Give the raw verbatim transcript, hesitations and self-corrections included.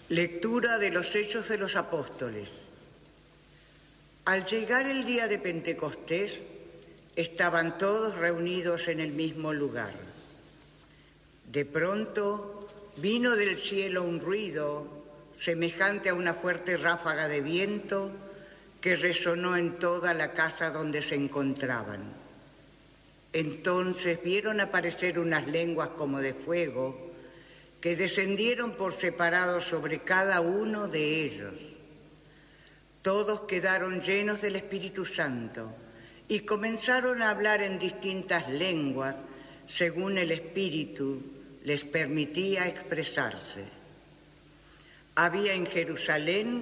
Lectura de los Hechos de los Apóstoles. Al llegar el día de Pentecostés, estaban todos reunidos en el mismo lugar. De pronto vino del cielo un ruido semejante a una fuerte ráfaga de viento que resonó en toda la casa donde se encontraban. Entonces vieron aparecer unas lenguas como de fuego que descendieron por separado sobre cada uno de ellos. Todos quedaron llenos del Espíritu Santo y comenzaron a hablar en distintas lenguas según el Espíritu les permitía expresarse. Había en Jerusalén